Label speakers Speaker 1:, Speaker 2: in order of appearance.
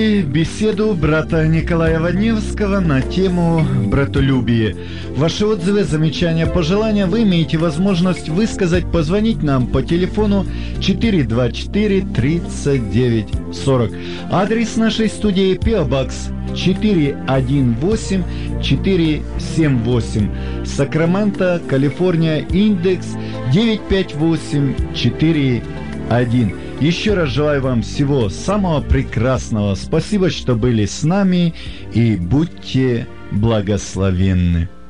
Speaker 1: Беседу брата Николая Водневского на тему «Братолюбие». Ваши отзывы, замечания, пожелания вы имеете возможность высказать, позвонить нам по телефону 424-3940. Адрес нашей студии PO Box 418-478, Сакраменто, Калифорния, индекс 95841. Еще раз желаю вам всего самого прекрасного. Спасибо, что были с нами, и будьте благословенны.